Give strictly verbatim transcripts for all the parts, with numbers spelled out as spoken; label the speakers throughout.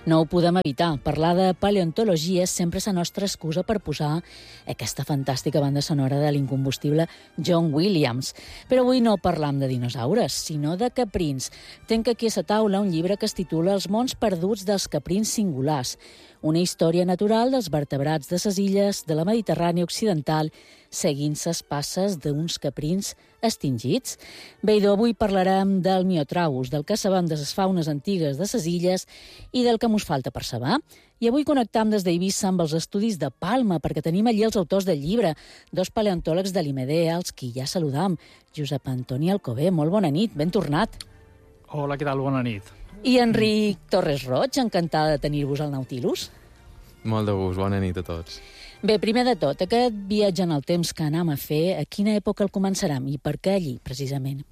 Speaker 1: No ho podem evitar. Parlar de paleontologia sempre és la nostra excusa per posar aquesta fantàstica banda sonora de l'incombustible John Williams. Però avui no parlam de dinosaures, sinó de caprins. Tenc aquí a la taula un llibre que es titula Els mons perduts dels caprins singulars, una història natural dels vertebrats de les illes de la Mediterrània occidental, seguint les passes d'uns caprins extingits. Bé, idò, avui parlarem del Miotragus, del que sabem de les faunes antigues de les illes i del que mos falta per saber. I avui connectam des d'Eivissa amb els estudis de Palma, perquè tenim allí els autors del llibre, dos paleontòlegs de l'I M E D, als qui ja saludam. Josep Antoni Alcover, molt bona nit, ben tornat.
Speaker 2: Hola, què tal? Bona nit.
Speaker 1: I Enric Torres Roig, encantada de tenir-vos al Nautilus.
Speaker 3: Molt de gust, bona nit a tots.
Speaker 1: Bé, primer de tot, aquest viatge en el temps que anam a fer, a quina època el començarem i per què allí, precisament?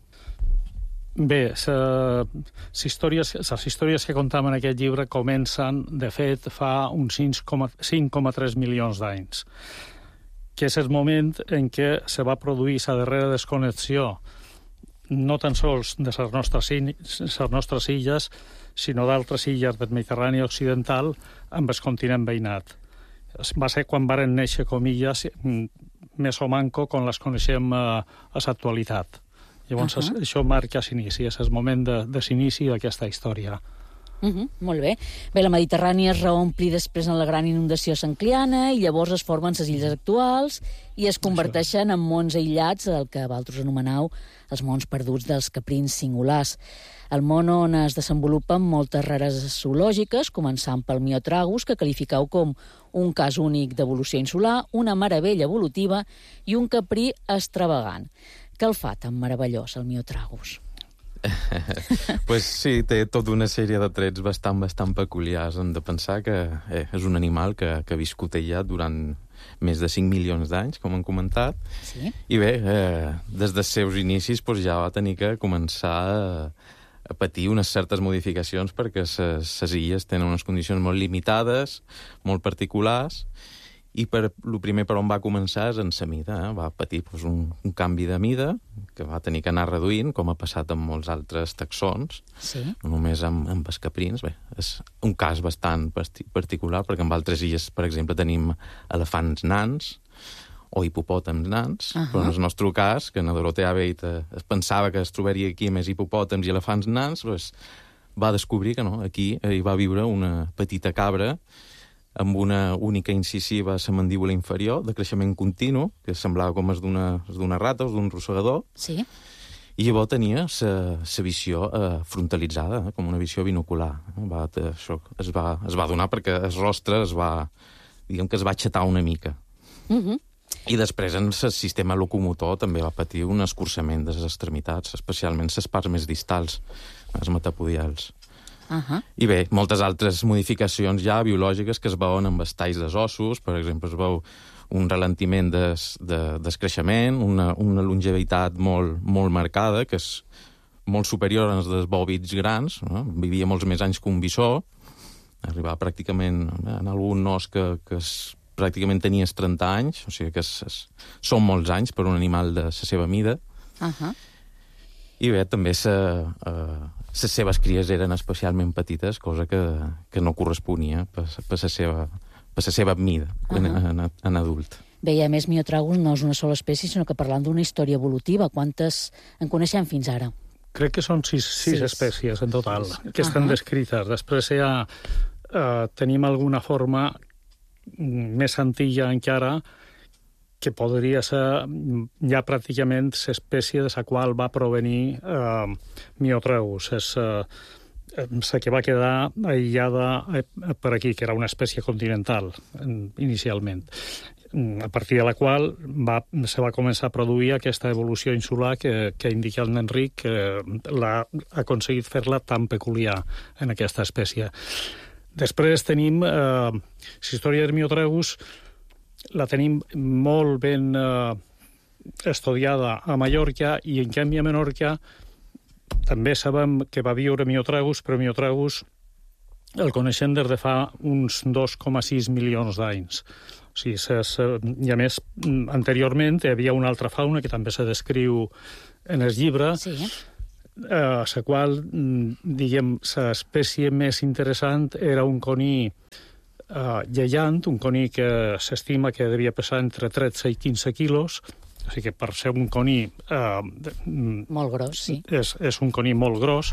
Speaker 2: Bé, les històries, les històries que contam en aquest llibre comencen, de fet, fa uns cinc coma tres milions d'anys, que és el moment en què se va produir la darrera desconnexió no tan sols de les nostres, les nostres illes, sinó d'altres illes del Mediterrani occidental amb el continent veïnat. Va ser quan varen néixer, com illes, més o manco, com les coneixem a, a l'actualitat. Llavors, uh -huh. això marca l'inici, és el moment de, de l'inici d'aquesta història.
Speaker 1: Uh -huh, molt bé. Bé, la Mediterrània es reompli després en la gran inundació sancliana i llavors es formen les illes actuals i es converteixen en mons aïllats, el que vosaltres anomenau els mons perduts dels caprins singulars. El món on es desenvolupen moltes rares zoològiques, començant pel Miotragus, que qualificau com un cas únic d'evolució insular, una meravella evolutiva i un caprí extravagant. Què el fa tan meravellós, el Miotragus?
Speaker 3: Pues sí, té tota una sèrie de trets bastant, bastant peculiars. Hem de pensar que eh, és un animal que, que ha viscut aïllat durant més de cinc milions d'anys, com han comentat.
Speaker 1: Sí.
Speaker 3: I bé, eh, des dels seus inicis pues, ja va tenir que començar a, a patir unes certes modificacions perquè les illes tenen unes condicions molt limitades, molt particulars, i per, el primer per on va començar és en sa mida. Eh? Va patir pues, un, un canvi de mida que va tenir que anar reduint, com ha passat amb molts altres taxons,
Speaker 1: sí.
Speaker 3: No només amb, amb els caprins. Bé, és un cas bastant particular, perquè en altres illes, per exemple, tenim elefants nans o hipopòtams nans, uh -huh. però en el nostre cas, que en Dorothea Beit es pensava que es trobaria aquí més hipopòtams i elefants nans, pues, va descobrir que no, aquí hi va viure una petita cabra amb una única incisiva a la mandíbula inferior, de creixement continu, que semblava com es d'una rata o d'un rosegador,
Speaker 1: sí.
Speaker 3: I llavors tenia la visió eh, frontalitzada, eh, com una visió binocular. Va, això es va, es va donar perquè el rostre es va, diguem que es va aixetar una mica.
Speaker 1: Uh -huh.
Speaker 3: I després en el sistema locomotor també va patir un escurçament de les extremitats, especialment les parts més distals, els metapodials.
Speaker 1: Uh -huh.
Speaker 3: I bé, moltes altres modificacions ja biològiques que es veuen amb els talls dels ossos. Per exemple, es veu un ralentiment des, de, des creixement, una, una longevitat molt, molt marcada, que és molt superior als dels bòvids grans, no? Vivia molts més anys que un bisó, arribava pràcticament en algun os que, que es, pràcticament tenies trenta anys, o sigui que és, és, són molts anys per un animal de la seva mida.
Speaker 1: Uh -huh.
Speaker 3: I bé, també sa, uh, les seves cries eren especialment petites, cosa que, que no corresponia per, per, la seva, per la seva mida uh -huh. en, en, en adult.
Speaker 1: Bé, i a més, Miotragus no és una sola espècie, sinó que parlant d'una història evolutiva. Quantes en coneixem fins ara?
Speaker 2: Crec que són sis, sis, sis. espècies en total, que estan uh -huh. descrites. Després ja uh, tenim alguna forma més antiga encara, que podria ser ja pràcticament l'espècie de la qual va provenir eh, Miotragus. És eh, la que va quedar aïllada per aquí, que era una espècie continental, inicialment. A partir de la qual va, se va començar a produir aquesta evolució insular que, que indica el Enric, que l'ha aconseguit fer-la tan peculiar en aquesta espècie. Després tenim eh, la història de Miotragus, la tenim molt ben eh, estudiada a Mallorca, i en canvi a Menorca també sabem que va viure Miotragus, però Miotragus el coneixem des de fa uns dos coma sis milions d'anys. O sigui, ses, i a més, anteriorment hi havia una altra fauna que també se descriu en el llibre,
Speaker 1: sí.
Speaker 2: eh, la qual, diguem, l'espècie més interessant era un coní Uh, lleiant, un coní que s'estima que devia pesar entre tretze i quinze quilos, o sigui que per ser un coní... Uh,
Speaker 1: molt gros, sí.
Speaker 2: És, és un coní molt gros,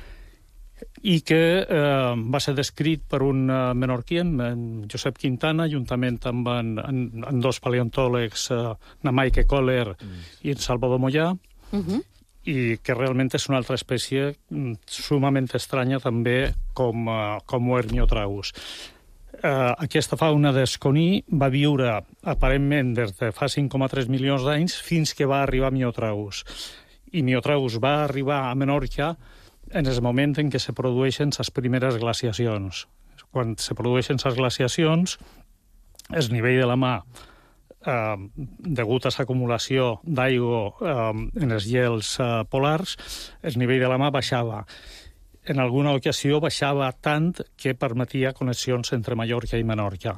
Speaker 2: i que uh, va ser descrit per un uh, menorquí, en Josep Quintana, juntament amb en, en, en dos paleontòlegs, uh, Namaike Kohler mm. i en Salvador Mollà, uh-huh. i que realment és una altra espècie sumament estranya també com, uh, com Hermiotragus. Uh, aquesta fauna d'Esconí va viure aparentment des de fa cinc coma tres milions d'anys fins que va arribar Miotragus. I Miotragus va arribar a Menorca en el moment en què se produeixen les primeres glaciacions. Quan se produeixen les glaciacions, el nivell de la mà, eh, degut a l'acumulació d'aigua eh, en els gels eh, polars, el nivell de la mà baixava. En alguna ocasió baixava tant que permetia connexions entre Mallorca i Menorca.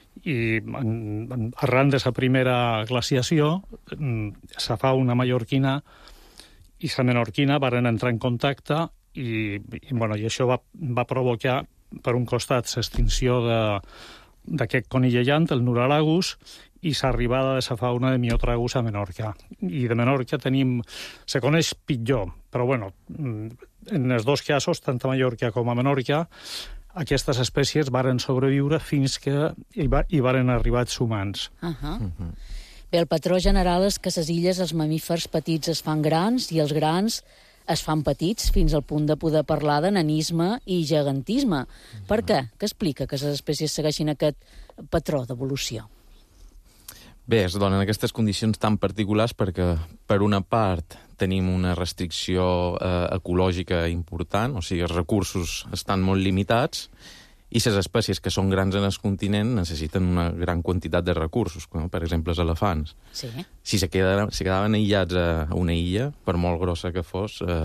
Speaker 2: I en, en, arran de la primera glaciació, la fauna mallorquina i la menorquina varen entrar en contacte i, i, bueno, i això va, va provocar, per un costat, l'extinció d'aquest conill lleiant, el Nuralagus, i l'arribada de la fauna de Miotragus a Menorca. I de Menorca tenim... Se coneix pitjor, però bueno, en els dos casos, tant a Mallorca com a Menorca, aquestes espècies varen sobreviure fins que hi, va, hi varen arribar els humans.
Speaker 1: Uh -huh. Uh -huh. Bé, el patró general és que a les illes els mamífers petits es fan grans i els grans es fan petits fins al punt de poder parlar de nanisme i gegantisme. Uh -huh. Per què? Què explica que les espècies segueixin aquest patró d'evolució?
Speaker 3: Bé, es donen aquestes condicions tan particulars perquè, per una part, tenim una restricció eh, ecològica important, o sigui, els recursos estan molt limitats, i les espècies que són grans en el continent necessiten una gran quantitat de recursos, com per exemple els elefants.
Speaker 1: Sí.
Speaker 3: Si se quedaven, se quedaven aïllats a una illa, per molt grossa que fos, eh,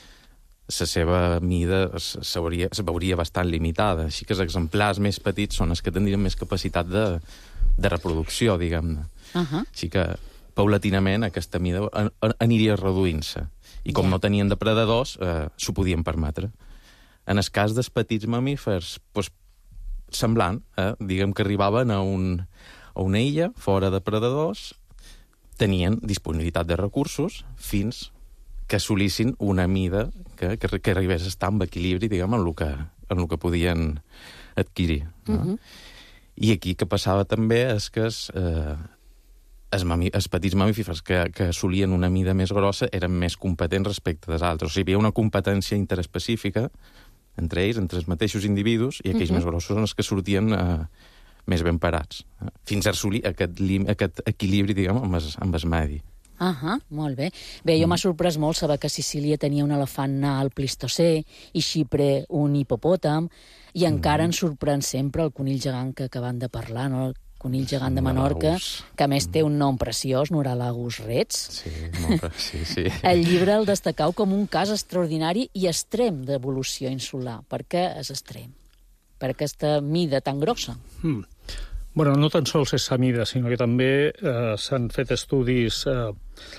Speaker 3: la seva mida se veuria bastant limitada. Així que els exemplars més petits són els que tindrien més capacitat de, de reproducció, diguem-ne. Uh-huh. Així que, paulatinament, aquesta mida aniria reduint-se. I com yeah. no tenien depredadors, eh, s'ho podien permetre. En el cas dels petits mamífers, doncs, semblant, eh? diguem que arribaven a, un, a una illa, fora de predadors, tenien disponibilitat de recursos fins que assolissin una mida que, que, que arribés a estar en equilibri, diguem, en el que, en el que podien adquirir. No? Uh-huh. I aquí que passava també és que es, eh, els, mami, els petits mamífers que, que assolien una mida més grossa eren més competents respecte dels altres. O sigui, hi havia una competència interespecífica entre ells, entre els mateixos individus, i aquells uh-huh. més grossos són els que sortien eh, més ben parats, eh, fins a assolir aquest, lim, aquest equilibri, diguem, amb el, amb el medi.
Speaker 1: Ah, molt bé. Bé, jo mm. m'ha sorprès molt saber que Sicília tenia un elefant na al Plistocè i Xipre un hipopòtam, i encara mm. ens sorprèn sempre el conill gegant que acabem de parlar, no? El conill gegant de Menorca, que a més té un nom preciós, Nuralagus rex.
Speaker 3: Sí, molt pre... sí, sí.
Speaker 1: El llibre el destacau com un cas extraordinari i extrem d'evolució insular. Per què és extrem? Per aquesta mida tan grossa?
Speaker 2: Mm. Bueno, no tan sols és la mida, sinó que també eh, s'han fet estudis eh,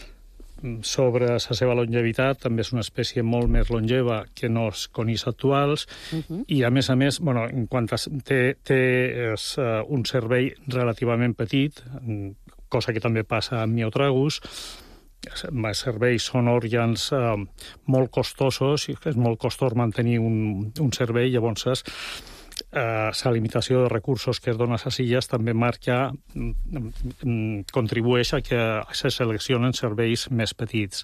Speaker 2: sobre la seva longevitat. També és una espècie molt més longeva que no els conills actuals, uh-huh. i a més a més, bueno, en quant a, té, té és, uh, un cervell relativament petit, cosa que també passa amb Miotragus. Els cervells són òrgans uh, molt costosos, i és molt costós mantenir un, un cervell, llavors és Uh, la limitació de recursos que es dona a les illes també marca, mm, contribueix a que se seleccionen serveis més petits.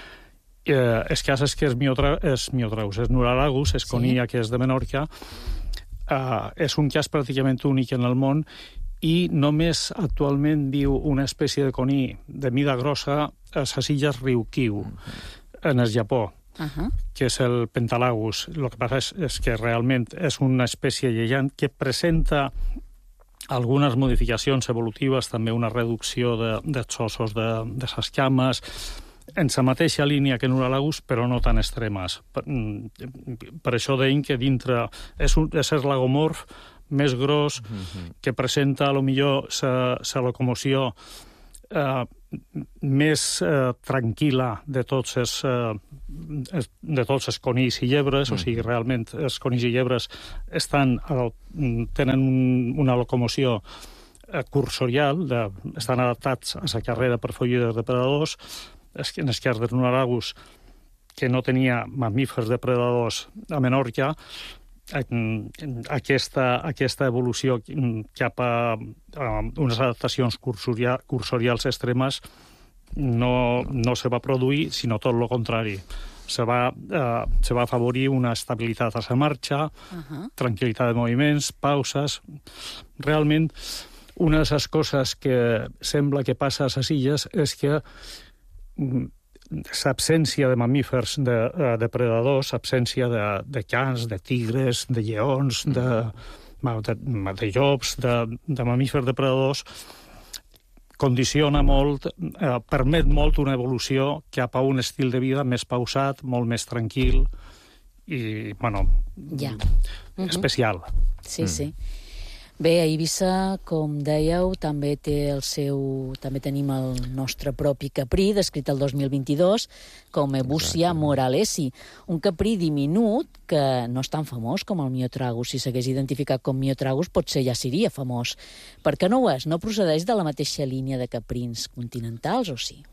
Speaker 2: Uh, el cas és que és Miotragus, és Nuralagus, és conia sí. que és de Menorca, uh, és un cas pràcticament únic en el món, i només actualment viu una espècie de coní de mida grossa a les illes Ryukyu, en el Japó. Uh-huh. que és el Pentalagus. El que passa és, és que realment és una espècie lleiant que presenta algunes modificacions evolutives, també una reducció de, dels ossos de, de les cames, en la mateixa línia que Nuralagus, però no tan extremes. Per, per això deim que dintre és, un, és el lagomorf més gros, uh-huh. que presenta, a lo millor, la locomoció eh, més eh, tranquil·la de tots els, eh, de tots els conills i llebres, mm. o sigui, realment els conills i llebres estan, tenen un, una locomoció cursorial, de, estan adaptats a la carrera per fugir dels depredadors. En el cas dels nuralagus, que no tenia mamífers depredadors a Menorca, aquesta, aquesta evolució cap a, a unes adaptacions cursoria, cursorials extremes no, no se va produir, sinó tot el contrari. Se va, eh, se va afavorir una estabilitat a la marxa, uh-huh. tranquil·litat de moviments, pauses. Realment, una de les coses que sembla que passa a les illes és que l'absència de mamífers de, de depredadors, absència de, de cans, de tigres, de lleons, de, de, de llops, de, de mamífers depredadors, condiciona molt, eh, permet molt una evolució cap a un estil de vida més pausat, molt més tranquil i, bueno,
Speaker 1: ja.
Speaker 2: especial.
Speaker 1: Sí, mm. sí. Bé, a Eivissa, com dèieu, també té el seu... també tenim el nostre propi caprí, descrit el dos mil vint-i-dos, com Ebussia moralesi, un caprí diminut que no és tan famós com el Myotragus. Si s'hagués identificat com Myotragus, potser ja seria famós. Per què no ho és? No procedeix de la mateixa línia de caprins continentals, o sí?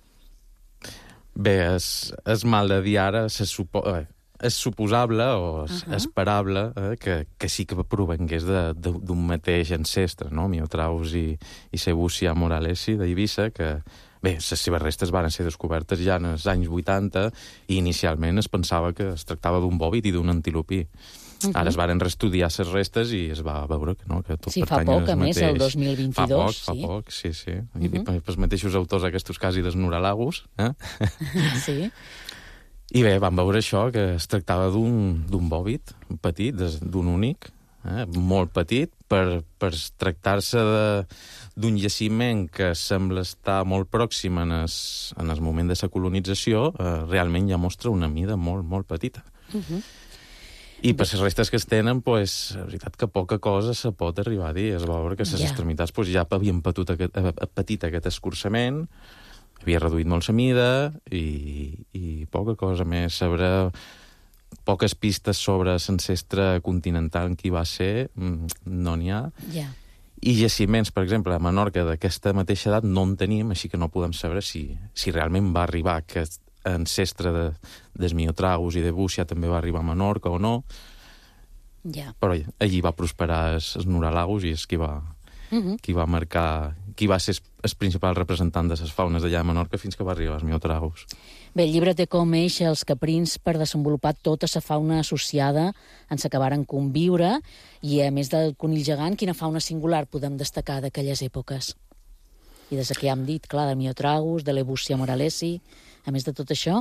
Speaker 3: Bé, és, és mal de dir ara, se supo... és suposable o és uh-huh. esperable eh, que, que sí que provengués d'un mateix ancestre, no? Myotragus i, i Ebussia moralesi d'Eivissa, que, bé, les seves restes van ser descobertes ja en els anys vuitanta i inicialment es pensava que es tractava d'un bòvid i d'un antilopí. Uh-huh. Ara es van reestudiar les restes i es va veure que no, que tot
Speaker 1: sí,
Speaker 3: pertany
Speaker 1: al mateix. Sí, fa poc, a
Speaker 3: més,
Speaker 1: el dos mil vint-i-dos.
Speaker 3: Fa poc,
Speaker 1: sí.
Speaker 3: fa poc, sí, sí. Uh-huh. I els mateixos autors d'aquestos casos dels nuralagus, eh?
Speaker 1: Sí.
Speaker 3: I bé, vam veure això, que es tractava d'un bòvid petit, d'un únic, eh, molt petit, per, per tractar-se d'un jaciment que sembla estar molt pròxim en el, en el moment de la colonització, eh, realment ja mostra una mida molt, molt petita. Uh-huh. I per les restes que es tenen, pues, la veritat que poca cosa se pot arribar a dir. Es va veure que les yeah. extremitats pues, ja havien patit aquest, patit aquest escurçament, havia reduït molt la mida i, i poca cosa més sobre poques pistes sobre l'ancestre continental en qui va ser, no n'hi ha.
Speaker 1: Yeah.
Speaker 3: I jaciments, per exemple, a Menorca d'aquesta mateixa edat no en tenim, així que no podem saber si, si realment va arribar aquest ancestre de, del Myotragus i d'Ebussia també va arribar a Menorca o no.
Speaker 1: Yeah.
Speaker 3: Però allí va prosperar el Nuralagus i és qui va... Uh-huh. qui va marcar, qui va ser el principal representant de les faunes d'allà a Menorca fins que va arribar al Myotragus.
Speaker 1: Bé, el llibre té com eix els caprins per desenvolupar tota la fauna associada en s'acabaren conviure i, a més del conill gegant, quina fauna singular podem destacar d'aquelles èpoques? I des que ja hem dit, clar, del Myotragus, de l'Ebussia moralesi, a més de tot això?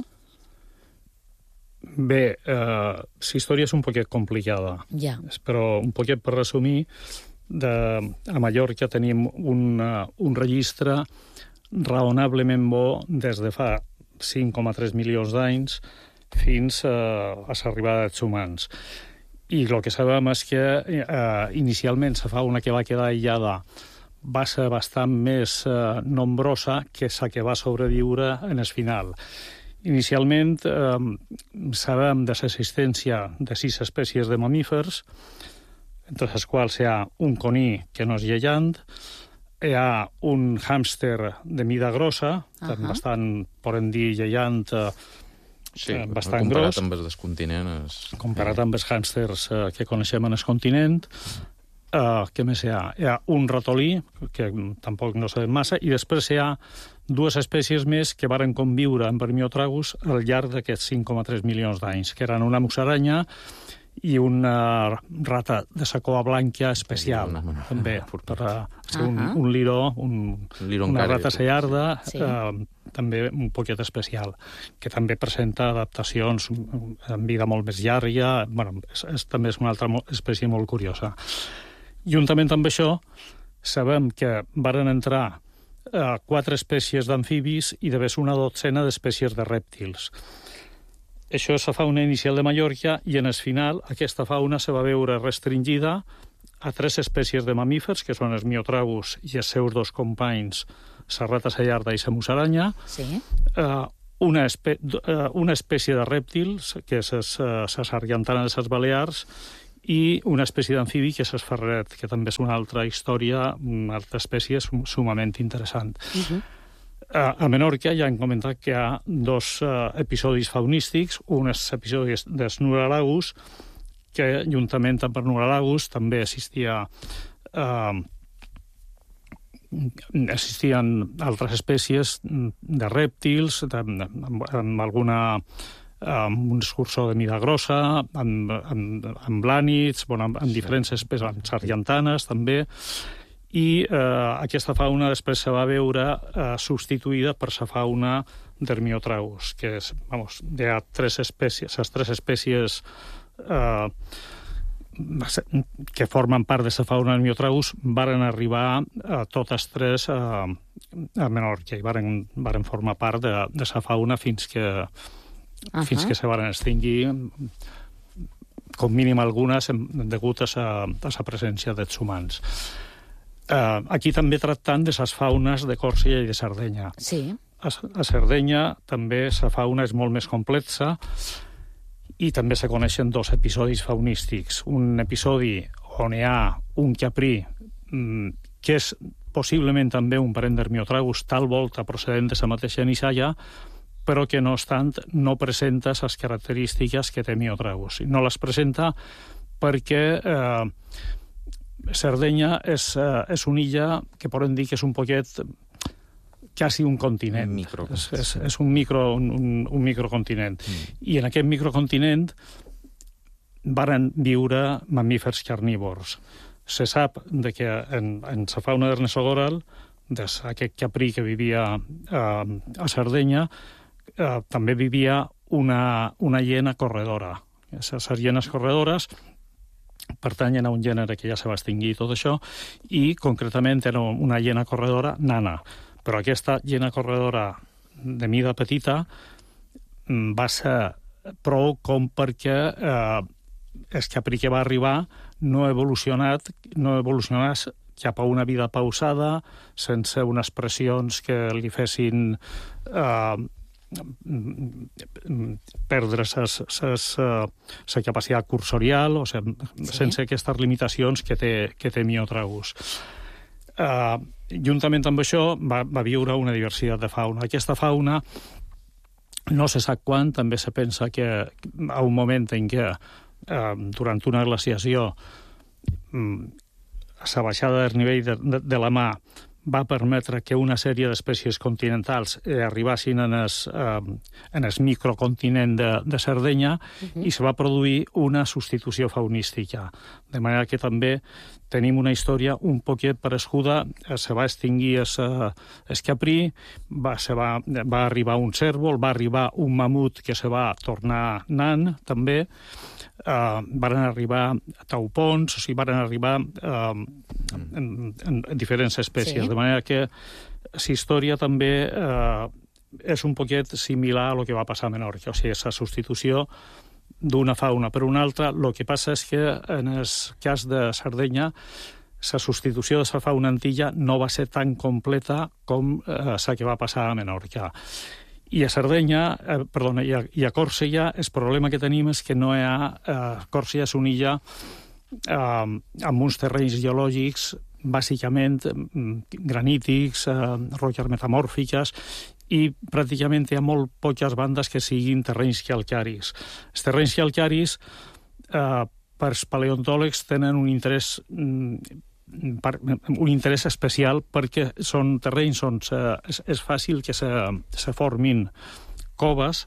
Speaker 2: Bé, eh, la història és un poquet complicada,
Speaker 1: ja.
Speaker 2: però un poquet per resumir, de, a Mallorca tenim un, uh, un registre raonablement bo des de fa cinc coma tres milions d'anys fins uh, a l'arribada dels humans. I el que sabem és que uh, inicialment la fauna que va quedar aïllada va ser bastant més uh, nombrosa que la que va sobreviure en el final. Inicialment eh, sabem de l'existència de sis espècies de mamífers, entre les quals hi ha un coní que no és lleiant, hi ha un hàmster de mida grossa, uh-huh. bastant, podem dir, lleiant,
Speaker 3: sí,
Speaker 2: eh, bastant gros.
Speaker 3: Comparat amb els del continent. És...
Speaker 2: Comparat amb els hàmsters eh, que coneixem en el continent. Uh, què més hi ha? Hi ha un ratolí, que tampoc no sabem massa, i després hi ha dues espècies més que varen conviure amb el Myotragus al llarg d'aquests cinc coma tres milions d'anys, que eren una musaranya i una rata de sacoa blanca especial, no, no, no. també, per ser un, uh-huh. un liró, un, liró una rata sellarda, sí. eh, també un poquet especial, que també presenta adaptacions en vida molt més llarga, bueno, és, és, també és una altra espècie molt curiosa. Juntament amb això, sabem que varen entrar eh, quatre espècies d'amfibis i de una dotzena d'espècies de rèptils. Això és la fauna inicial de Mallorca i en el final aquesta fauna se va veure restringida a tres espècies de mamífers, que són els miotragus i els seus dos companys, la rata sallarda i la musaranya,
Speaker 1: Sí.
Speaker 2: eh, una, espè uh, una espècie de rèptils, que és la sargantana de les Balears, i una espècie d'amfibi, que és el ferret, que també és una altra història, una altra espècie sumament interessant. Uh-huh. uh, a Menorca ja hem comentat que hi ha dos uh, episodis faunístics, un és episodis dels Nuralagus, que juntament amb el Nuralagus també existia... Uh, existien altres espècies de rèptils, de, amb, amb alguna amb un escurçó de mida grossa, amb, amb, amb blànids, bueno, amb, amb diferents espècies, amb sargantanes també, i eh, aquesta fauna després se va veure eh, substituïda per la fauna d'Hermiotragus, que és, vamos, hi ha tres espècies, les tres espècies eh, que formen part de la fauna d'Hermiotragus varen arribar a totes tres a, a Menorca i varen, varen formar part de, de la fauna fins que, uh-huh. fins que se varen extingir, com mínim algunes, degut a la presència dels humans. Uh, aquí també tractant de les faunes de Còrsega i de Sardenya.
Speaker 1: Sí.
Speaker 2: A, a Sardenya també la fauna és molt més complexa, i també se coneixen dos episodis faunístics. Un episodi on hi ha un caprí, que és possiblement també un parent d'Hermiotragus, tal volta procedent de la mateixa nissaia, però que, no obstant, no presenta les característiques que té Hermiotragus. No les presenta perquè eh, Sardenya és, eh, és una illa que podem dir que és un poquet... quasi un continent.
Speaker 3: Un micro.
Speaker 2: És, és, és un, micro, un, un microcontinent. Mm. I en aquest microcontinent varen viure mamífers carnívors. Se sap de que en, en la fauna d'Ernestogoral, d'aquest caprí que vivia eh, a Sardenya, eh, també vivia una, una hiena corredora. Les hienes corredores pertanyen a un gènere que ja se va extingir tot això, i concretament era una hiena corredora nana. Però aquesta hiena corredora de mida petita va ser prou com perquè eh, el caprí que va arribar no ha evolucionat, no ha evolucionat cap a una vida pausada, sense unes pressions que li fessin eh, perdre la capacitat cursorial, o sigui, sí. sense aquestes limitacions que té, que té Hermiotragus. Uh, juntament amb això va, va viure una diversitat de fauna. Aquesta fauna no se sap quan, també se pensa que a un moment en què uh, durant una glaciació um, la baixada del nivell de, de, de la mà va permetre que una sèrie d'espècies continentals eh, arribassin en el, eh, en el microcontinent de, de Sardenya uh-huh. i se va produir una substitució faunística. De manera que també tenim una història un poquet parescuda. Se va extingir el caprí, va, se va, va arribar un cérvol, va arribar un mamut que se va tornar nan, també. Uh, varen arribar taupons, o sigui, varen arribar uh, en, en, en diferents espècies. Sí. De manera que la història també uh, és un poquet similar a lo que va passar a Menorca. O sigui, és la substitució d'una fauna per una altra. El que passa és que en el cas de Sardenya la substitució de la fauna antilla no va ser tan completa com uh, la que va passar a Menorca. I a Sardenya, eh, perdona, i a, i a Còrsega, el problema que tenim és que no hi ha... Eh, Còrsega és una illa eh, amb uns terrenys geològics bàsicament granítics, eh, roques metamòrfiques, i pràcticament hi ha molt poques bandes que siguin terrenys calcaris. Els terrenys calcaris, eh, per als paleontòlegs, tenen un interès... Mm, un interès especial perquè són terrenys on se, és, és fàcil que se, se formin coves,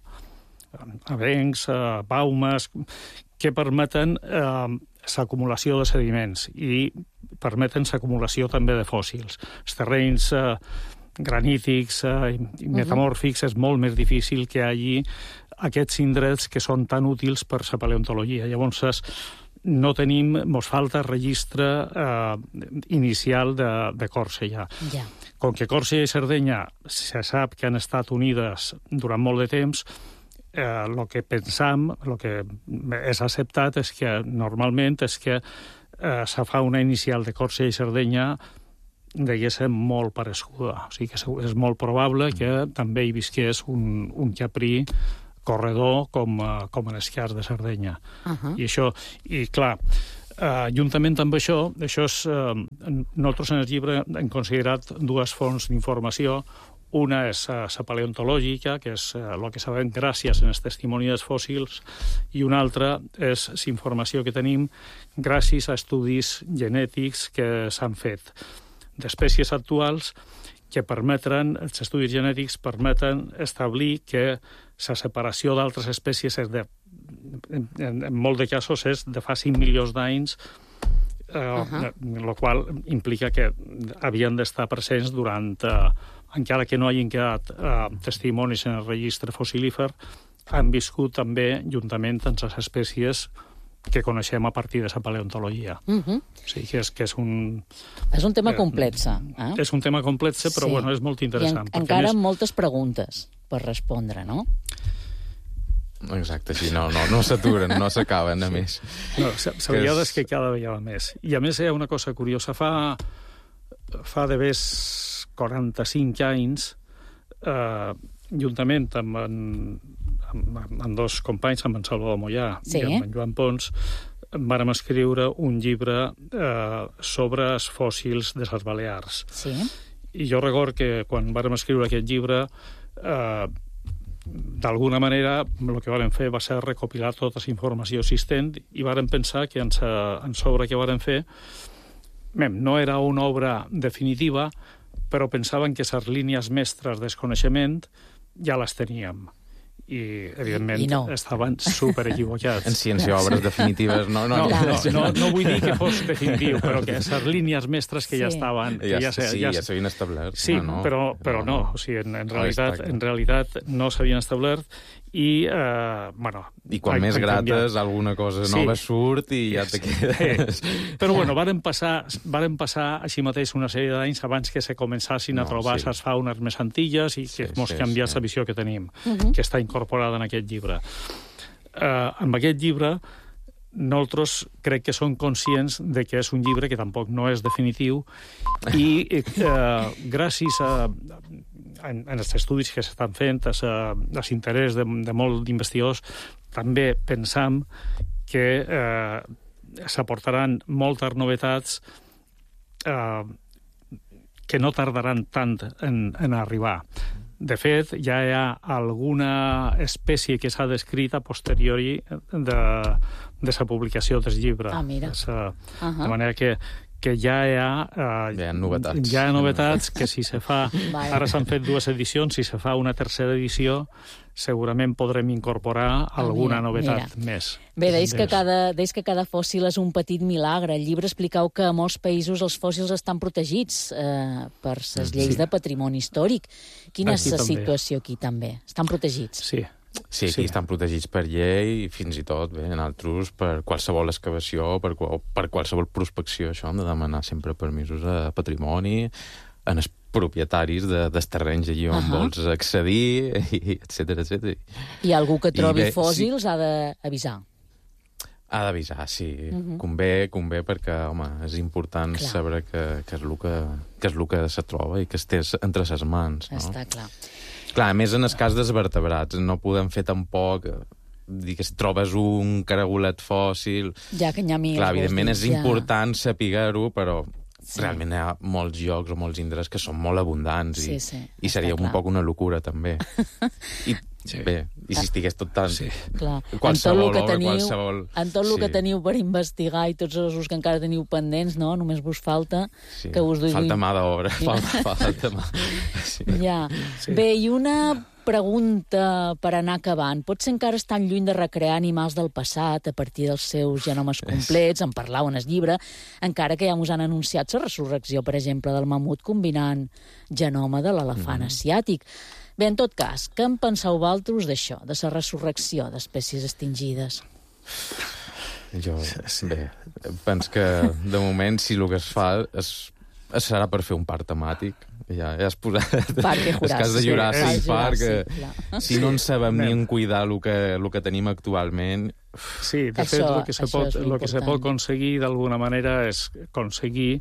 Speaker 2: avencs, baumes, que permeten eh, l'acumulació de sediments i permeten l'acumulació també de fòssils. Els terrenys eh, granítics eh, i metamòrfics uh-huh. és molt més difícil que hi hagi aquests indrets que són tan útils per la paleontologia. Llavors, no tenim, mos falta registre eh, inicial de, de Còrsega.
Speaker 1: Ja.
Speaker 2: Com que Còrsega i Sardenya se sap que han estat unides durant molt de temps, el eh, que pensam, el que és acceptat és que normalment és que eh, se fa una inicial de Còrsega i Sardenya degués ser molt parescuda. O sigui que és molt probable que també hi visqués un, un caprí corredor com, uh, com en esquiars de Sardenya. Uh -huh. I això, i clar, uh, juntament amb això, això és, uh, nosaltres en el llibre hem considerat dues fonts d'informació. Una és uh, la paleontològica, que és uh, el que sabem gràcies als testimonis dels fòssils, i una altra és la informació que tenim gràcies a estudis genètics que s'han fet d'espècies actuals que permeten, els estudis genètics permeten establir que la separació d'altres espècies és de, en, en, en molts de casos és de fa cinc milions d'anys, eh, uh -huh. el qual implica que havien d'estar presents durant, eh, encara que no hagin quedat eh, testimonis en el registre fossilífer, han viscut també juntament amb les espècies que coneixem a partir de la paleontologia. Uh -huh. O sigui que és, que és un...
Speaker 1: És un tema complex, eh?
Speaker 2: És un tema complex, però sí. Bueno, és molt interessant.
Speaker 1: I en, encara amb més... moltes preguntes per respondre, no?
Speaker 3: Exacte, sí, no, no, no s'aturen, no s'acaben, a més.
Speaker 2: No, la veritat és que cada vegada més. I a més hi ha una cosa curiosa. Fa, fa de vés quaranta-cinc anys, eh, juntament amb en, amb, amb dos companys, amb en Salvador Mollà sí. i amb en Joan Pons, vàrem escriure un llibre eh, sobre els fòssils de les Balears.
Speaker 1: Sí.
Speaker 2: I jo recordo que quan vàrem escriure aquest llibre, eh, d'alguna manera el que vàrem fer va ser recopilar tota la informació existent i vàrem pensar que en l'obra que vàrem fer no era una obra definitiva, però pensaven que les línies mestres del coneixement ja les teníem. I, evidentment,
Speaker 1: I no.
Speaker 2: estaven superequivocats.
Speaker 3: En ciència, obres sí. definitives, no no,
Speaker 2: no, no, no, no vull dir que fos definitiu, però que les línies mestres que sí. ja estaven... Que
Speaker 3: ja,
Speaker 2: ja,
Speaker 3: sí,
Speaker 2: ja,
Speaker 3: ja s'havien establert.
Speaker 2: Sí, no, no, però, però no, no. O sigui, en, en, realitat, en realitat no s'havien establert i, eh, bueno...
Speaker 3: I quan més grates, alguna cosa sí. nova surt i ja te quedes...
Speaker 2: Sí. Però, bueno, varen passar, varen passar així mateix una sèrie d'anys abans que se començassin no, a trobar les sí. faunes més antilles i que sí, mos sí, canviat sí. la visió que tenim, uh -huh. que està incorporada en aquest llibre. Eh, amb aquest llibre, nosaltres crec que som conscients de que és un llibre que tampoc no és definitiu i eh, gràcies a... En, en els estudis que s'estan fent, a l'interès de, de molts d'investigadors, també pensam que eh, s'aportaran moltes novetats eh, que no tardaran tant en, en arribar. De fet, ja hi ha alguna espècie que s'ha descrit a posteriori de, de la publicació del llibre.
Speaker 1: Ah, mira.
Speaker 2: És, uh, uh-huh. De manera que que ja hi ha...
Speaker 3: Eh, ja hi ha novetats.
Speaker 2: Ja hi ha novetats que si se fa... Vale. Ara s'han fet dues edicions, si se fa una tercera edició, segurament podrem incorporar ah, alguna mira, novetat mira. més.
Speaker 1: Bé, deies que, cada, deies que cada fòssil és un petit milagre. Al llibre expliqueu que a molts països els fòssils estan protegits eh, per les lleis sí. de patrimoni històric. Quina aquí és la també. situació aquí també? Estan protegits?
Speaker 2: Sí.
Speaker 3: Sí, aquí sí. estan protegits per llei i fins i tot, bé, en altres, per qualsevol excavació, per, qual, per qualsevol prospecció. Això hem de demanar sempre permisos a patrimoni, en els propietaris de, dels terrenys allí on uh -huh. vols accedir, etcètera, etcètera.
Speaker 1: I algú que trobi bé, fòssils sí. ha d'avisar.
Speaker 3: Ha d'avisar, sí. Uh -huh. Convé, convé perquè, home, és important clar. saber que, que, és el que, que és el que se troba i que estés entre ses mans. No?
Speaker 1: Està clar.
Speaker 3: Clar, a més, en el cas dels vertebrats, no podem fer tampoc... dir que si trobes un caragolet fòssil...
Speaker 1: Ja que n'hi ha mil.
Speaker 3: Clar, evidentment és
Speaker 1: ja.
Speaker 3: important saber-ho, però sí. realment hi ha molts llocs o molts indrets que són molt abundants
Speaker 1: sí,
Speaker 3: i,
Speaker 1: sí,
Speaker 3: i seria un poc una locura, també. I sí. bé, i si estigués tot tan...
Speaker 1: Sí. Clar.
Speaker 3: Qualsevol
Speaker 1: en tot
Speaker 3: obra,
Speaker 1: teniu,
Speaker 3: qualsevol...
Speaker 1: En tot el
Speaker 3: sí.
Speaker 1: que teniu per investigar i tots els que encara teniu pendents, no? Només vos falta
Speaker 3: sí.
Speaker 1: que us duïu...
Speaker 3: Falta mà d'obra, falta, falta mà. Sí.
Speaker 1: Ja. Sí. Bé, i una... pregunta per anar acabant. Potser encara estan lluny de recrear animals del passat a partir dels seus genomes complets, en parlau en el llibre, encara que ja us han anunciat la resurrecció, per exemple, del mamut combinant genoma de l'elefant mm. asiàtic. Bé, en tot cas, què en penseu vosaltres d'això, de la resurrecció d'espècies extingides?
Speaker 3: Jo, bé, penso que de moment si el que es fa és, es serà per fer un parc temàtic. Ja, ja has posat...
Speaker 1: Parque
Speaker 3: el cas de Jurassic
Speaker 1: sí,
Speaker 3: Park,
Speaker 1: Jurassic,
Speaker 3: que si no en sabem ni en cuidar el que, el que tenim actualment...
Speaker 2: Sí, de
Speaker 1: això,
Speaker 2: fet, el que se pot, el que se pot aconseguir d'alguna manera és aconseguir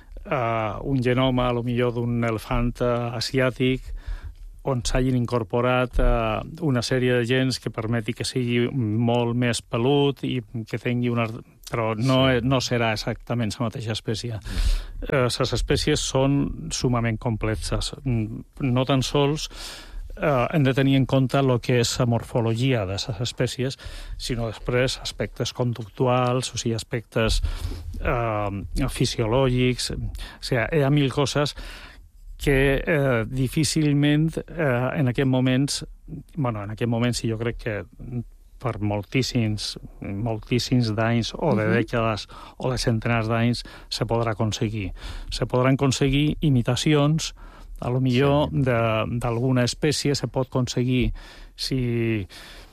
Speaker 2: uh, un genoma, a lo millor d'un elefant uh, asiàtic, on s'hagin incorporat uh, una sèrie de gens que permeti que sigui molt més pelut i que tingui una... Però no, sí. no serà exactament la mateixa espècie. Les uh, espècies són sumament complexes. No tan sols uh, hem de tenir en compte el que és la morfologia de les espècies, sinó després aspectes conductuals, o sigui, aspectes uh, fisiològics. O sigui, hi ha mil coses que eh, difícilment eh, en aquest moments, bueno, en aquest moments sí, jo crec que per moltíssims, moltíssims d'anys o de dècades o de centenars d'anys se podrà aconseguir. Se podran aconseguir imitacions, a lo millor sí. d'alguna espècie se pot aconseguir si...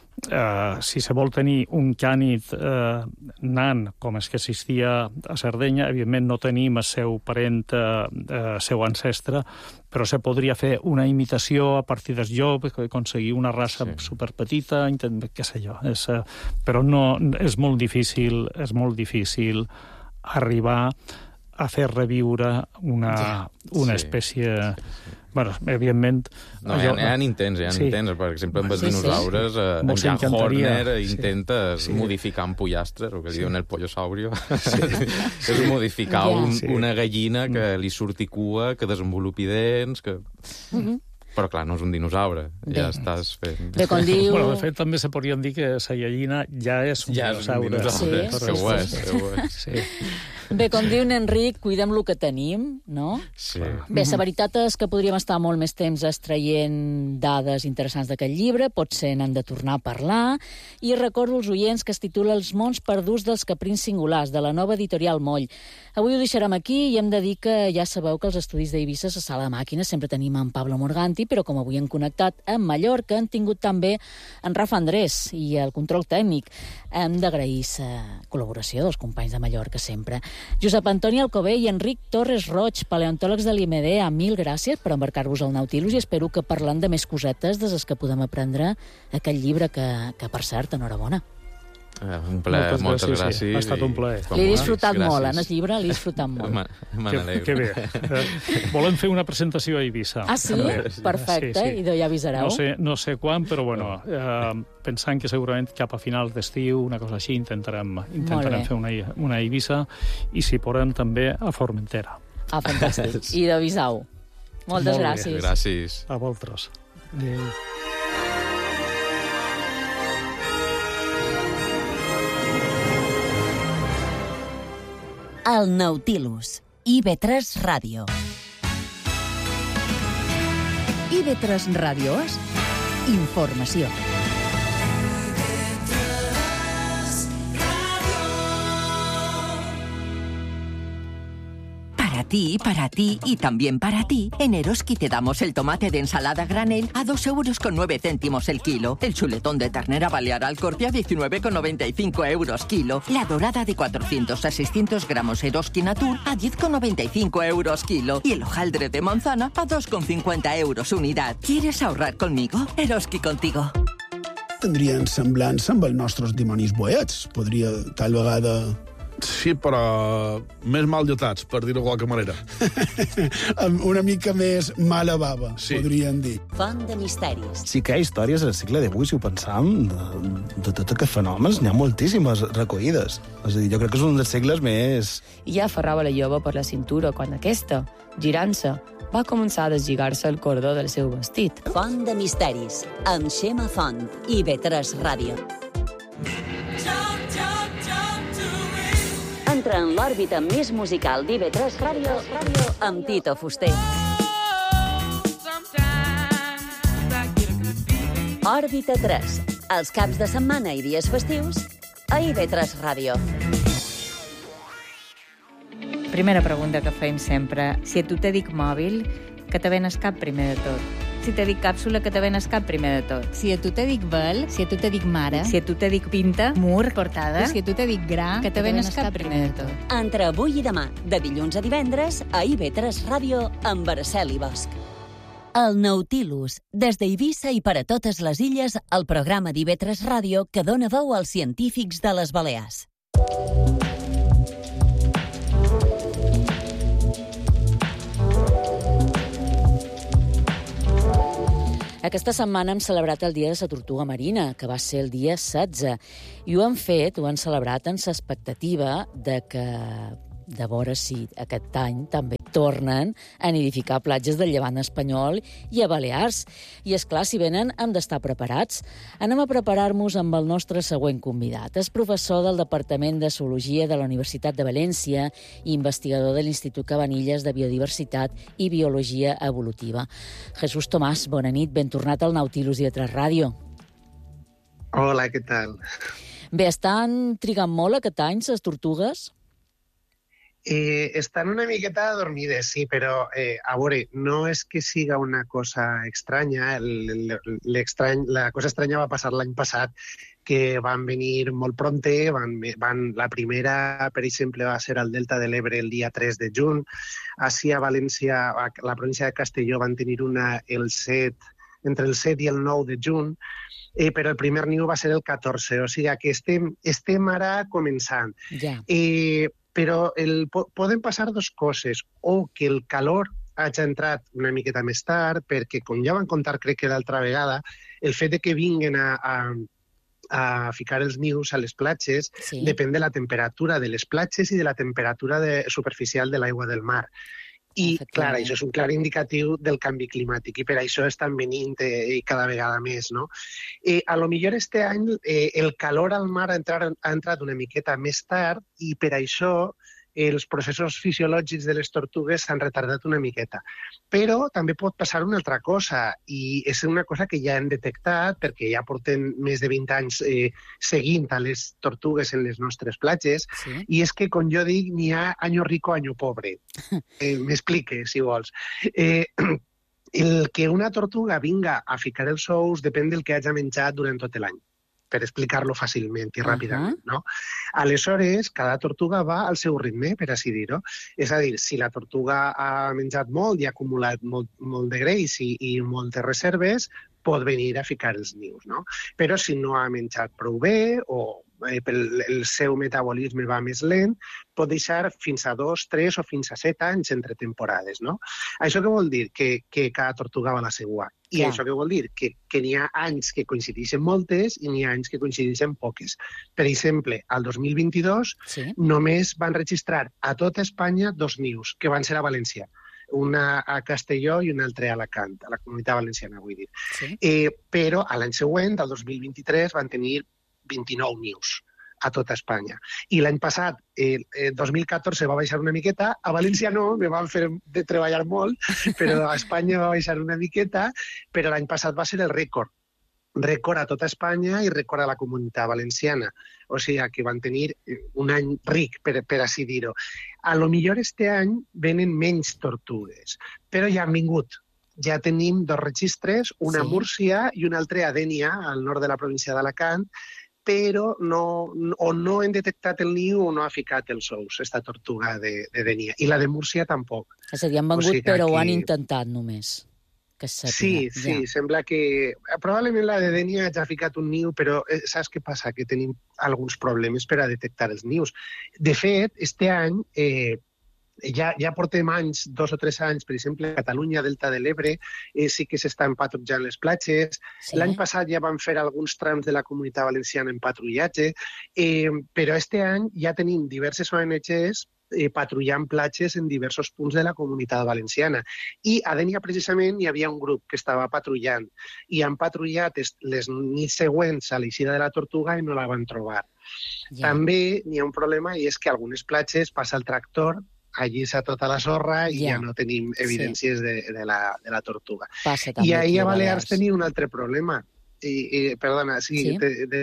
Speaker 2: Uh, si se vol tenir un cànid uh, nan, com és que existia a Sardenya, evidentment no tenim el seu parent, uh, uh, seu ancestre, però se podria fer una imitació a partir del llop, aconseguir una raça sí. superpetita, què sé jo. És, uh, però no, és molt difícil, és molt difícil arribar a fer reviure una, ja. una sí. espècie... Sí, sí. Bueno, evidentment...
Speaker 3: No, hi ha, hi ha intents, hi ha sí. intents. Per exemple, amb els sí, dinosaures, sí. en Jack Horner sí. intenta sí. modificar un pollastre, el que sí. diuen el pollosaurio. Sí. És modificar yeah. un, sí. una gallina que li surti cua, que desenvolupi dents, que... Mm-hmm. Però, clar, no és un dinosaure. Bé. Ja estàs fent...
Speaker 1: Bé, com diu...
Speaker 2: Bueno, de fet, també se podrien dir que la gallina ja és un
Speaker 3: ja
Speaker 2: dinosaure.
Speaker 3: Ja és un dinosaure.
Speaker 1: Sí,
Speaker 3: sí, ho és,
Speaker 1: sí.
Speaker 3: ho és.
Speaker 2: Sí.
Speaker 1: Bé, com diu en Enric, cuidem el que tenim, no?
Speaker 3: Sí.
Speaker 1: Bé, la veritat és que podríem estar molt més temps extraient dades interessants d'aquest llibre, potser n'han de tornar a parlar, i recordo als oients que es titula Els mons perduts dels caprins singulars, de la nova editorial Moll. Avui ho deixarem aquí i hem de dir que ja sabeu que els estudis d'Eivissa, a la sala de màquines, sempre tenim en Pablo Morganti, però com avui hem connectat amb Mallorca, han tingut també en Rafa Andrés i el control tècnic. Hem d'agrair la col·laboració dels companys de Mallorca sempre. Josep Antoni Alcobé i Enric Torres Roig, paleontòlegs de l'I M D, mil gràcies per embarcar-vos al Nautilus i espero que parlant de més cosetes des les que podem aprendre aquest llibre que, que per cert, enhorabona.
Speaker 3: Uh, un plaer, moltes, moltes gràcies.
Speaker 2: Sí, ha estat un plaer.
Speaker 1: L'he disfrutat gràcies. molt, en el llibre l'he disfrutat molt.
Speaker 3: Me n'alegro.
Speaker 2: Que, que bé. Eh, volem fer una presentació a Eivissa.
Speaker 1: Ah, sí? També. Perfecte, sí, sí. I ja avisareu.
Speaker 2: No sé, no sé quan, però bueno, eh, pensant que segurament cap a finals d'estiu, una cosa així, intentarem, intentarem fer una, una Eivissa i si podem també a Formentera.
Speaker 1: Ah, fantàstic. I d'avisau. Moltes Molt gràcies.
Speaker 3: Bé. Gràcies.
Speaker 2: A vosaltres. Adéu.
Speaker 4: El Nautilus. I ve tres Ràdio. I ve tres Ràdio és informació. Para ti, para ti y también para ti, en Eroski te damos el tomate de ensalada granel a dos euros con nueve céntimos el kilo, el chuletón de ternera balear al corte a diecinueve con noventa y cinco euros kilo, la dorada de cuatrocientos a seiscientos gramos Eroski Natur a diez con noventa y cinco euros kilo y el hojaldre de manzana a dos con cincuenta euros unidad. ¿Quieres ahorrar conmigo? Eroski contigo.
Speaker 5: Tindrien semblança amb els nostres dimonis boets. Podria, tal vegada...
Speaker 6: Sí, però més mal dotats, per dir-ho de qualque manera.
Speaker 5: Amb una mica més mala bava,
Speaker 6: sí.
Speaker 5: podríem dir.
Speaker 4: Font de misteris.
Speaker 7: Sí que hi ha històries al segle divuit, si ho pensam, de, de tot aquests fenòmens, n'hi ha moltíssimes recollides. És a dir, jo crec que és un dels segles més...
Speaker 8: I ja aferrava la jove per la cintura quan aquesta, girant-se, va començar a deslligar-se el cordó del seu vestit.
Speaker 4: Font de misteris, amb Xema Font i ve tres Ràdio. Entra en l'òrbita més musical d'I ve tres Ràdio amb Tito Fuster. Òrbita tres, els caps de setmana i dies festius a I ve tres Ràdio.
Speaker 9: Primera pregunta que fem sempre. Si a tu te dic mòbil, què te ven al cap primer de tot? Si te dic càpsula, que te ven el cap primer de tot.
Speaker 10: Si a tu te dic vel, si a tu te dic mare,
Speaker 9: Si a tu te dic pinta, mur, portada,
Speaker 10: si a tu te dic gra,
Speaker 9: que te ven el cap primer de tot.
Speaker 11: Entre avui i demà, de dilluns a divendres, a I V tres Ràdio, amb Araceli Bosch. El Nautilus, des d'Eivissa i per a totes les illes, el programa d'I V tres Ràdio que dona veu als científics de les Balears.
Speaker 1: Aquesta setmana hem celebrat el Dia de la Tortuga Marina, que va ser el dia setze, i ho han fet, ho han celebrat en l'expectativa de que de veure si aquest any també tornen a nidificar platges del llevant espanyol i a Balears. I, és clar, si venen, hem d'estar preparats. Anem a preparar-nos amb el nostre següent convidat. És professor del Departament de Zoologia de la Universitat de València i investigador de l'Institut Cabanilles de Biodiversitat i Biologia Evolutiva. Jesús Tomàs, bona nit, ben tornat al Nautilus i a Tres Ràdio.
Speaker 12: Hola, què tal?
Speaker 1: Bé, estan trigant molt aquest any, les tortugues?
Speaker 12: Eh, estan una miqueta adormides, sí, però eh, a veure, no és que siga una cosa estranya. L'estrany, la cosa estranya va passar l'any passat, que van venir molt prompte. Van, van, la primera, per exemple, va ser al Delta de l'Ebre el dia tres de juny. Així a València, a la província de Castelló, van tenir una el set, entre el set i el nou de juny, eh, però el primer niu va ser el catorze, o sigui que estem, estem ara començant.
Speaker 1: Ja.
Speaker 12: Eh, però el, poden passar dues coses, o que el calor hagi entrat una miqueta més tard, perquè, com ja van contar, crec que l'altra vegada, el fet de que vinguen a, a, a ficar els nius a les platges sí. depèn de la temperatura de les platges i de la temperatura de, superficial de l'aigua del mar. I, clar, això és un clar indicatiu del canvi climàtic i per això estan venint eh, cada vegada més, no? Eh, a lo millor este any eh, el calor al mar ha entrat, ha entrat una miqueta més tard i per això els processos fisiològics de les tortugues s'han retardat una miqueta. Però també pot passar una altra cosa, i és una cosa que ja hem detectat, perquè ja portem més de vint anys eh, seguint a les tortugues en les nostres platges, sí. I és que, com jo dic, n'hi ha año rico, año pobre. Eh, M'explique, si vols. Eh, el que una tortuga vinga a ficar els ous depèn del que hagi menjat durant tot l'any, per explicar-lo fàcilment i ràpidament, uh-huh. no? Aleshores, cada tortuga va al seu ritme, per així dir-ho. És a dir, si la tortuga ha menjat molt i ha acumulat molt, molt de greix i, i moltes reserves, pot venir a ficar els nius, no? Però si no ha menjat prou bé o eh, el, el seu metabolisme va més lent, pot deixar fins a dos, tres o fins a set anys entre temporades, no? Això què vol dir? Que, que cada tortuga va a la seua. I yeah. Això què vol dir? Que, que n'hi ha anys que coincideixen moltes i n'hi ha anys que coincideixen poques. Per exemple, al dos mil vint-i-dos sí. només van registrar a tota Espanya dos nius, que van ser a València. Una a Castelló i una altra a Alacant, a la Comunitat Valenciana, vull dir. Sí. Eh, però a l'any següent, al dos mil vint-i-tres, van tenir vint-i-nou nius a tota Espanya. I l'any passat, el eh, dos mil catorze, va baixar una miqueta. A València no, me van fer de treballar molt, però a Espanya va baixar una miqueta, però l'any passat va ser el rècord. Rècord a tota Espanya i rècord a la Comunitat Valenciana. O sigui que van tenir un any ric, per, per així dir-ho. A lo millor este any venen menys tortugues, però ja han vingut. Ja tenim dos registres, una sí. a Múrcia i un altre a Dénia, al nord de la província d'Alacant, però no, o no hem detectat el niu o no ha ficat els ous, aquesta tortuga de, de Dénia. I la de Múrcia tampoc.
Speaker 1: És a dir, han vengut, o sigui, però aquí... ho han intentat només. Que
Speaker 12: sí, sí, ja. Sembla que... Probablement la de Dénia ja ha ficat un niu, però eh, saps què passa? Que tenim alguns problemes per a detectar els nius. De fet, este any... Eh, Ja, ja portem anys, dos o tres anys, per exemple, a Catalunya, Delta de l'Ebre, eh, sí que s'estan patrullant les platges. Sí. L'any passat ja van fer alguns trams de la Comunitat Valenciana en patrullatge, eh, però este any ja tenim diverses O N Ges eh, patrullant platges en diversos punts de la Comunitat Valenciana. I a Dénia, precisament, hi havia un grup que estava patrullant i han patrullat les nits següents a l'eixida de la Tortuga i no la van trobar. Ja. També n'hi ha un problema i és que a algunes platges passa el tractor allí a tota la sorra i ja, ja no tenim evidències sí. de, de, la, de la tortuga. Passa, I ahir a Balears tenia un altre problema. I, i, perdona, sí, sí? De, de,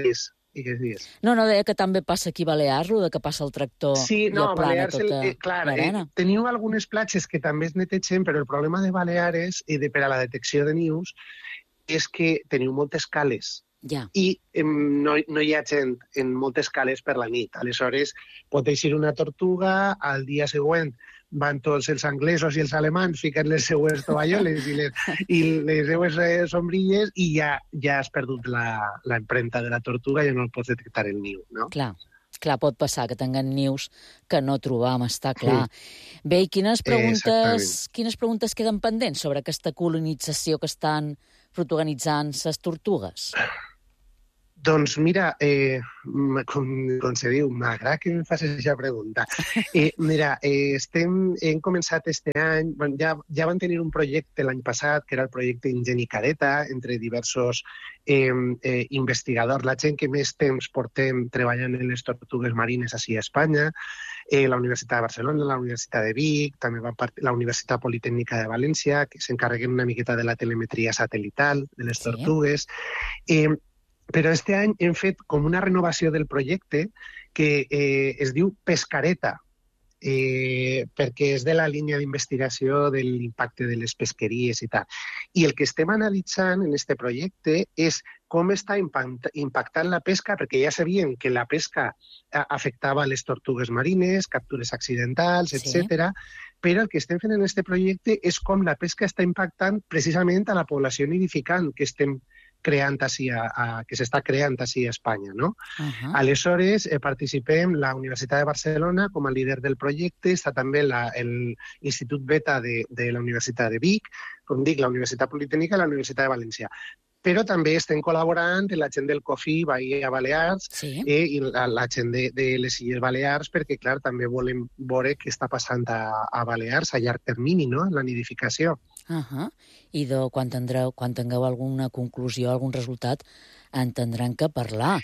Speaker 12: I què dius?
Speaker 1: No, no, deia que també passa aquí a Balears, el que passa el tractor
Speaker 12: sí,
Speaker 1: i
Speaker 12: no,
Speaker 1: el plana
Speaker 12: Balears,
Speaker 1: tota
Speaker 12: el, eh, clar,
Speaker 1: l'arena.
Speaker 12: Eh, teniu algunes platges que també es netegen, però el problema de Balears i de, per a la detecció de nius és que teniu moltes cales.
Speaker 1: Ja.
Speaker 12: I eh, no, no hi ha gent en moltes cales per la nit. Aleshores, pot eixir una tortuga, al dia següent van tots els anglesos i els alemans, fiquen les seues tovalloles i les, i les seues eh, sombrilles i ja, ja has perdut la, la empremta de la tortuga i ja no el pots detectar el niu, no?
Speaker 1: Clar. Clar, pot passar que tinguin nius que no trobam, està clar. Sí. Bé, i quines preguntes, quines preguntes queden pendents sobre aquesta colonització que estan protagonitzant les tortugues?
Speaker 12: Doncs mira, eh, com, com se diu, m'agrada que em facis aquesta pregunta. Eh, mira, eh, estem, hem començat este any, bueno, ja, ja van tenir un projecte l'any passat, que era el projecte Ingenicareta, entre diversos eh, eh, investigadors, la gent que més temps portem treballant en les tortugues marines així a Espanya, eh, la Universitat de Barcelona, la Universitat de Vic, també van part la Universitat Politècnica de València, que s'encarreguen una miqueta de la telemetria satelital de les tortugues. Sí. Eh, Però este any hem fet com una renovació del projecte que eh, es diu Pescareta, eh, perquè és de la línia d'investigació de l'impacte de les pesqueries i tal. I el que estem analitzant en este projecte és com està impactant la pesca, perquè ja sabíem que la pesca afectava les tortugues marines, captures accidentals, sí. etcètera. Però el que estem fent en este projecte és com la pesca està impactant precisament a la població nidificant que estem creant així a, a, que s'està creant així a Espanya, no? Uh-huh. Aleshores, eh, participem la Universitat de Barcelona com a líder del projecte, està també l'Institut Beta de, de la Universitat de Vic, com dic, la Universitat Politècnica i la Universitat de València. Però també estem col·laborant amb la gent del COFI, Bahia Balears, sí. eh, i la, la gent de, de les Illes Balears, perquè, clar, també volem veure què està passant a, a Balears a llarg termini, no?, en la nidificació.
Speaker 1: Uh-huh. I de quan, tindreu, quan tingueu alguna conclusió, algun resultat, en tindran que parlar.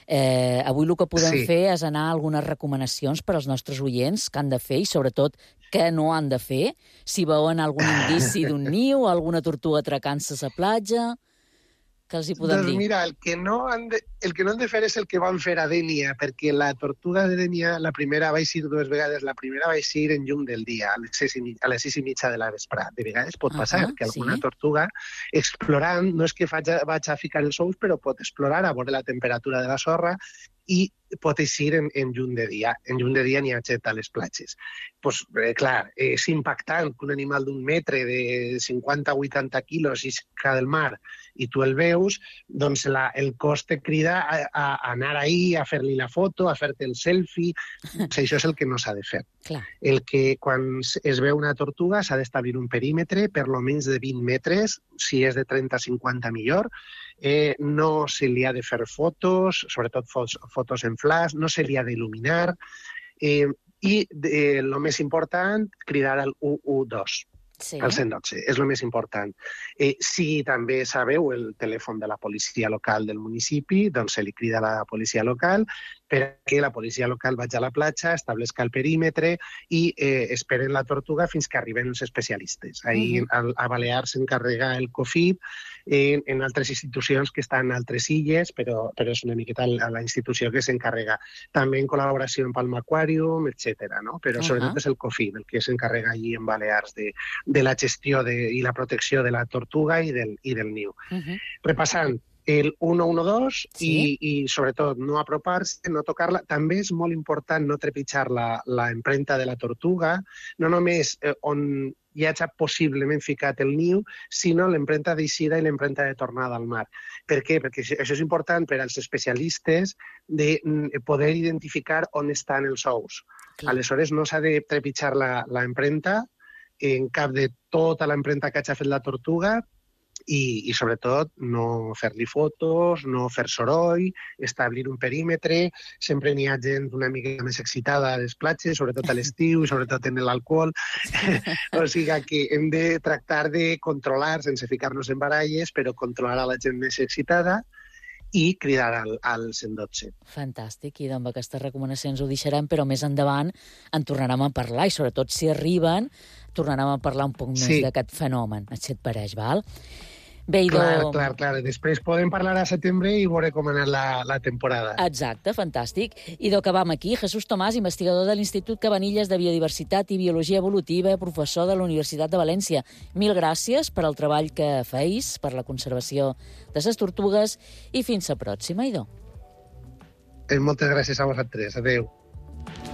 Speaker 1: Eh, avui el que podem sí. fer és anar a algunes recomanacions per als nostres oients que han de fer i, sobretot, què no han de fer. Si veuen algun indici d'un niu, alguna tortuga atracant-se a la platja, què els hi podem
Speaker 12: doncs
Speaker 1: dir?
Speaker 12: Mira, el que, no han de, el que no han de fer és el que van fer a Dénia, perquè la tortuga de Dénia, la primera va eixir dues vegades, la primera va eixir en llum del dia, a les sis i, a les sis i mitja de la vesprada. De vegades pot passar uh-huh, que alguna sí. tortuga, explorant, no és que vaig a, vaig a ficar els ous, però pot explorar a veure la temperatura de la sorra i pot eixir en, en llum de dia. En llum de dia n'hi ha gent a les platges. Pues, eh, clar, és impactant que un animal d'un metre de cinquanta a vuitanta quilos isca del mar i tu el veus, doncs la, el cos te crida a, a anar ahí, a fer-li la foto, a fer-te el selfie. Doncs això és el que no s'ha de fer.
Speaker 1: Clar.
Speaker 12: El que quan es veu una tortuga s'ha d'establir un perímetre per lo menys de vint metres, si és de trenta a cinquanta millor. Eh, no se li ha de fer fotos, sobretot fotos, fotos en flash, no se li ha d'il·luminar. Eh, I el eh, més important, cridar al u u dos. Sí. El cent dotze, és el més important. Eh, si també sabeu el telèfon de la policia local del municipi, doncs se li crida a la policia local perquè la policia local vagi a la platja, establesca el perímetre i eh, esperen la tortuga fins que arriben els especialistes. Ahir uh-huh. a, a Balears s'encarrega el COFIP, en, en altres institucions que estan en altres illes, però, però és una miqueta la, la institució que s'encarrega. També en col·laboració amb Palma Aquarium, etcètera. No? Però uh-huh. sobretot és el COFIP el que s'encarrega allí en Balears de, de la gestió de, i la protecció de la tortuga i del, i del niu. Uh-huh. Repassant, el u u dos sí. i, i sobretot no apropar-se, no tocar-la. També és molt important no trepitjar la, la empremta de la tortuga, no només eh, on hi hagi possiblement ficat el niu, sinó l'empremta d'eixida i l'empremta de tornada al mar. Per què? Perquè això és important per als especialistes de poder identificar on estan els ous. Clar. Aleshores no s'ha de trepitjar l'empremta en cap de tota l'empremta que hagi fet la tortuga, I, i sobretot no fer-li fotos, no fer soroll, establir un perímetre. Sempre n'hi ha gent una mica més excitada a les platges, sobretot a l'estiu i sobretot en l'alcohol. O sigui que hem de tractar de controlar, sense ficar-nos en baralles, però controlar a la gent més excitada i cridar al, al cent dotze.
Speaker 1: Fantàstic, i amb aquestes recomanacions ho deixarem, però més endavant en tornarem a parlar, i sobretot si arriben tornarem a parlar un poc més sí. d'aquest fenomen, si et pareix, val? Bé, idò...
Speaker 12: Clar, clar, clar. Després podem parlar a setembre i veure com ha anat la, la temporada.
Speaker 1: Exacte, fantàstic. I d'acabam aquí, Jesús Tomàs, investigador de l'Institut Cabanilles de Biodiversitat i Biologia Evolutiva, professor de la Universitat de València. Mil gràcies per al treball que feis, per la conservació de les tortugues, i fins la pròxima, idò.
Speaker 12: Moltes gràcies a vosaltres. Adéu.